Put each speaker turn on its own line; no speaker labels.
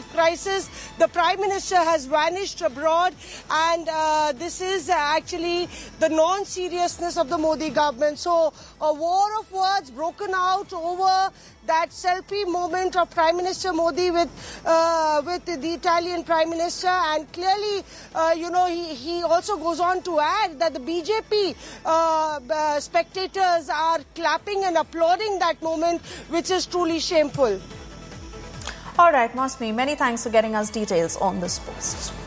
state crisis. The Prime Minister has vanished abroad, and this is actually the non-seriousness of the Modi government. So a war of words broken out over that selfie moment of Prime Minister Modi with the Italian Prime Minister, and clearly, he also goes on to add that the BJP spectators are clapping and applauding that moment, which is truly shameful.
All right, Mosmi, many thanks for getting us details on this post.